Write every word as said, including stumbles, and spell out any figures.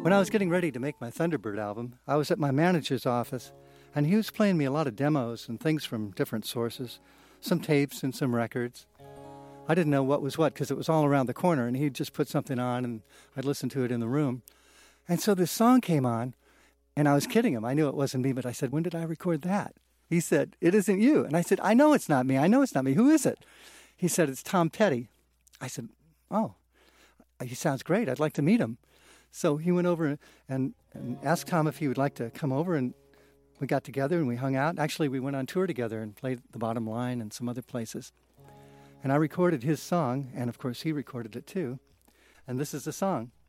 When I was getting ready to make my Thunderbird album, I was at my manager's office, and he was playing me a lot of demos and things from different sources, some tapes and some records. I didn't know what was what because it was all around the corner, and he'd just put something on, and I'd listen to it in the room. And so this song came on, and I was kidding him. I knew it wasn't me, but I said, "When did I record that?" He said, "It isn't you." And I said, "I know it's not me. I know it's not me. Who is it?" He said, "It's Tom Petty." I said, "Oh, he sounds great. I'd like to meet him." So he went over and, and asked Tom if he would like to come over, and we got together and we hung out. Actually, we went on tour together and played the Bottom Line and some other places. And I recorded his song, and of course he recorded it too. And this is the song.